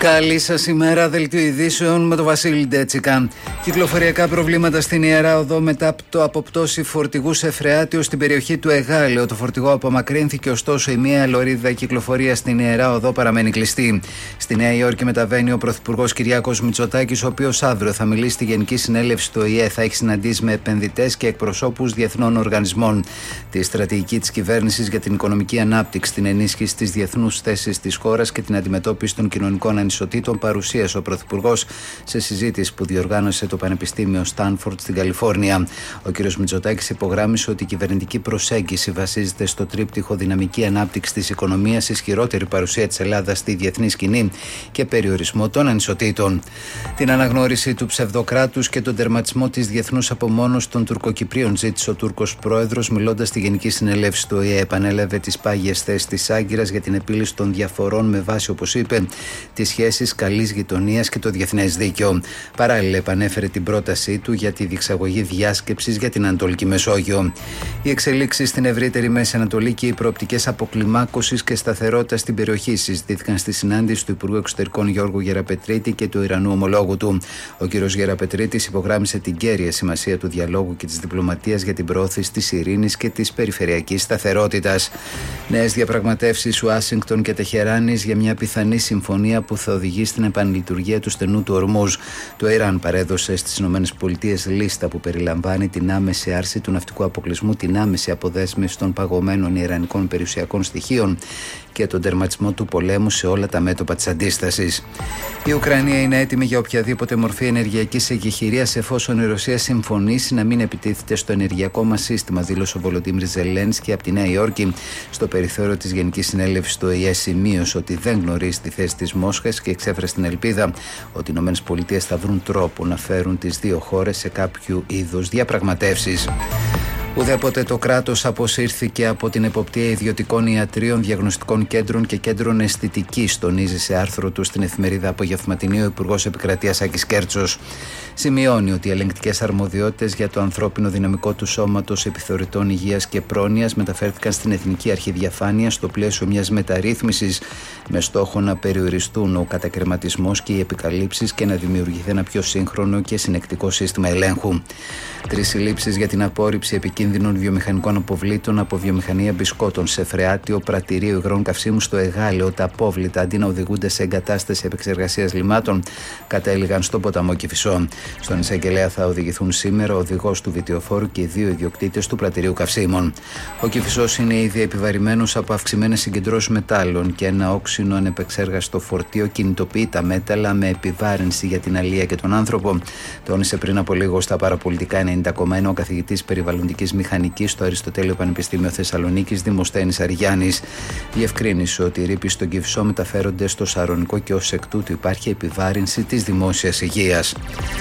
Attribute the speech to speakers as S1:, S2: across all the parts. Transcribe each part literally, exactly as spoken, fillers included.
S1: Καλή σας ημέρα, δελτίο ειδήσεων με τον Βασίλη Ντέτσικα. Κυκλοφοριακά προβλήματα στην Ιερά Οδό μετά από το αποπτώσει φορτηγού σε φρεάτιο στην περιοχή του Εγάλεο. Το φορτηγό απομακρύνθηκε, ωστόσο η μία λωρίδα κυκλοφορία στην Ιερά Οδό παραμένει κλειστή. Στη Νέα Υόρκη μεταβαίνει ο Πρωθυπουργός Κυριάκος Μητσοτάκης, ο οποίος αύριο θα μιλήσει στη Γενική Συνέλευση του Ο Η Ε. Θα έχει συναντήσει με επενδυτές και εκπροσώπους διεθνών οργανισμών. Τη στρατηγική της κυβέρνησης για την οικονομική ανάπτυξη, την ενίσχυση της διεθνούς θέσης της χώρας και την αντιμετώπιση των κοινωνικών ανισοτήτων παρουσίασε ο Πρωθυπουργός σε συζήτηση που διοργάνωσε το Πανεπιστήμιο Στάνφορντ στην Καλιφόρνια. Ο κ. Μητσοτάκης υπογράμμισε ότι η κυβερνητική προσέγγιση βασίζεται στο τρίπτυχο δυναμική ανάπτυξη της οικονομίας, ισχυρότερη παρουσία της Ελλάδας στη διεθνή σκηνή και περιορισμό των ανισοτήτων. Την αναγνώριση του ψευδοκράτους και τον τερματισμό της διεθνούς απομόνωσης των Τουρκοκυπρίων ζήτησε ο Τούρκος πρόεδρος, μιλώντας στη Γενική Συνέλευση του Ο Η Ε. Επανέλαβε τις πάγιες θέσεις της Άγκυρας για την επίλυση των διαφορών με βάση, όπως είπε, τις σχέσεις καλής γειτονίας και το διεθνές δίκαιο. Παράλληλα, επανέφερε την πρότασή του για τη διεξαγωγή διάσκεψης για την Ανατολική Μεσόγειο. Οι εξελίξεις στην ευρύτερη Μέση Ανατολή και οι προοπτικές αποκλιμάκωσης και σταθερότητας στην περιοχή συζητήθηκαν στη συνάντηση του Υπουργού Εξωτερικών Γιώργου Γεραπετρίτη και του Ιρανού ομολόγου του. Ο κ. Γεραπετρίτης υπογράμμισε την κέρια σημασία του διαλόγου και της διπλωματίας για την προώθηση της ειρήνης και της περιφερειακής σταθερότητας. Νέες διαπραγματεύσεις Ουάσιγκτον και Τεχεράνης για μια πιθανή συμφωνία που θα οδηγεί στην επανλειτουργία του στενού του Ορμούζ. Το Ιράν παρέδωσε στις ΗΠΑ λίστα που περιλαμβάνει την άμεση άρση του ναυτικού αποκλεισμού, την άμεση αποδέσμευση των παγωμένων ιρανικών περιουσιακών στοιχείων και τον τερματισμό του πολέμου σε όλα τα μέτωπα της αντίστασης. Η Ουκρανία είναι έτοιμη για οποιαδήποτε μορφή ενεργειακής εκεχηρίας εφόσον η Ρωσία συμφωνήσει να μην επιτίθεται στο ενεργειακό μας σύστημα, δήλωσε ο Βολοντίμιρ Ζελένσκι από τη Νέα Υόρκη στο περιθώριο της Γενικής Συνέλευσης του Ο Η Ε. Σημείωσε ότι δεν γνωρίζει τη θέση της Μόσχας και εξέφρασε την ελπίδα ότι οι ΗΠΑ θα βρουν τρόπο να φέρουν τις δύο χώρες σε κάποιο είδους διαπραγματεύσεις. Ουδέποτε το κράτος αποσύρθηκε από την εποπτεία ιδιωτικών ιατρίων, διαγνωστικών κέντρων και κέντρων αισθητικής, τονίζει σε άρθρο του στην εφημερίδα Απογευματινή ο Υπουργός Επικρατείας Άκης Κέρτσος. Σημειώνει ότι οι ελεγκτικές αρμοδιότητες για το ανθρώπινο δυναμικό του σώματος επιθεωρητών υγείας και πρόνοιας μεταφέρθηκαν στην Εθνική Αρχή Διαφάνειας στο πλαίσιο μιας μεταρρύθμισης με στόχο να περιοριστούν ο κατακρεματισμός και οι επικαλύψεις και να δημιουργηθεί ένα πιο σύγχρονο και συνεκτικό σύστημα ελέγχου. Τρεις συλλήψεις για την απόρριψη επικίνδυνων βιομηχανικών αποβλήτων από βιομηχανία μπισκότων σε φρεάτιο πρατηρίο υγρών καυσίμου στο Εγάλεο. Τα απόβλητα, αντί να οδηγούνται σε εγκατάσταση επεξεργασίας λιμάτων, κατέληγαν στον ποταμό Κηφισό. Στον εισαγγελέα θα οδηγηθούν σήμερα ο οδηγός του βιτιοφόρου και οι δύο ιδιοκτήτες του πρατηρίου καυσίμων. Ο Κηφισός είναι ήδη επιβαρημένος από αυξημένες συγκεντρώσεις μετάλλων και ένα όξινο ανεπεξέργαστο φορτίο κινητοποιεί τα μέταλλα με επιβάρυνση για την αλία και τον άνθρωπο. Τόνισε πριν από λίγο στα παραπολιτικά ενενήντα κόμμα ένα ο καθηγητής περιβαλλοντικής μηχανικής στο Αριστοτέλειο Πανεπιστήμιο Θεσσαλονίκης Δημοσθένης Αργιάννης. Διευκρίνησε ότι οι ρήποι στον Κηφισό μεταφέρονται στο Σαρονικό και ως εκ τούτου υπάρχει επιβάρυνση της δημόσιας υγείας.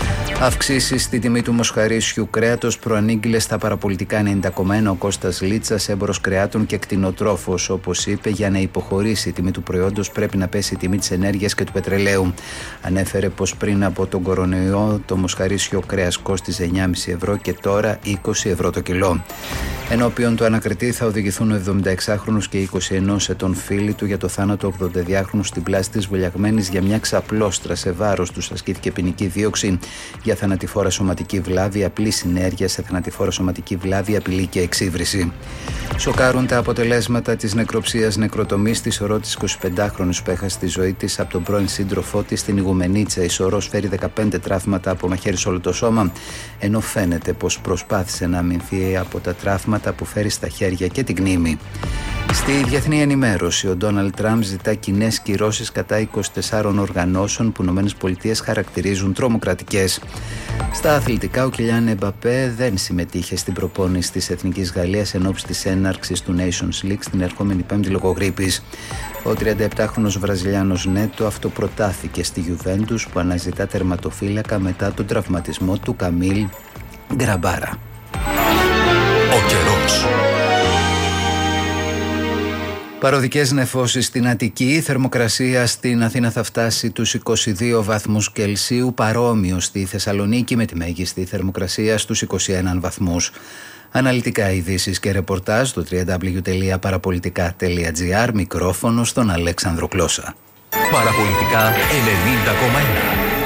S1: Αυξήσεις στη τιμή του μοσχαρίσιου κρέατος προανήγγειλε στα παραπολιτικά ενενήντα κόμμα ένα ο Κώστας Λίτσας, έμπορος κρεάτων και κτηνοτρόφος. Όπως είπε, για να υποχωρήσει η τιμή του προϊόντος πρέπει να πέσει η τιμή της ενέργειας και του πετρελαίου. Ανέφερε πως πριν από τον κορονοϊό το μοσχαρίσιο κρέας κόστιζε εννιά κόμμα πέντε ευρώ και τώρα είκοσι ευρώ το κιλό. Ενώπιον του ανακριτή θα οδηγηθούν ο εβδομηνταεξάχρονος και είκοσι ενός ετών φίλοι του για το θάνατο ογδονταδυάχρονου στην πλάση της Βουλιαγμένης για μια ξαπλώστρα. Σε βάρος τους ασκήθηκε ποινική δίωξη για θανατηφόρα σωματική βλάβη, απλή συνέργεια σε θανατηφόρα σωματική βλάβη, απειλή και εξύβριση. Σοκάρουν τα αποτελέσματα της νεκροψίας νεκροτομής της Σωρό της εικοσιπεντάχρονης που έχασε τη ζωή της από τον πρώην σύντροφό της στην Ιγουμενίτσα. Η Σωρός φέρει δεκαπέντε τραύματα από μαχαίρι σε όλο το σώμα, ενώ φαίνεται πως προσπάθησε να αμυνθεί από τα τραύματα που φέρει στα χέρια και την κνήμη. Στη διεθνή ενημέρωση, ο Ντόναλντ Τραμπ ζητά κοινές κυρώσεις κατά είκοσι τεσσάρων οργανώσεων που οι ΗΠΑ χαρακτηρίζουν τρομοκρατικές. Στα αθλητικά, ο Κιλιάν Εμπαπέ δεν συμμετείχε στην προπόνηση της Εθνικής Γαλλίας εν ώψη της έναρξης του Nations League στην ερχόμενη Πέμπτη λόγω γρίπης. Ο τριανταεπτάχρονος Βραζιλιάνος Νέτο αυτοπροτάθηκε στη Γιουβέντους που αναζητά τερματοφύλακα μετά τον τραυματισμό του Καμίλ Γκραμπάρα.
S2: Ο καιρός.
S1: Παροδικές νεφώσεις στην Αττική, η θερμοκρασία στην Αθήνα θα φτάσει τους είκοσι δύο βαθμούς Κελσίου, παρόμοιο στη Θεσσαλονίκη με τη μέγιστη θερμοκρασία στους είκοσι ένα βαθμούς. Αναλυτικά ειδήσεις και ρεπορτάζ στο double-u double-u double-u τελεία παραπολιτικά τελεία τζι άρ, μικρόφωνο στον Αλέξανδρο Κλώσα.
S2: Παραπολιτικά ενενήντα κόμμα ένα.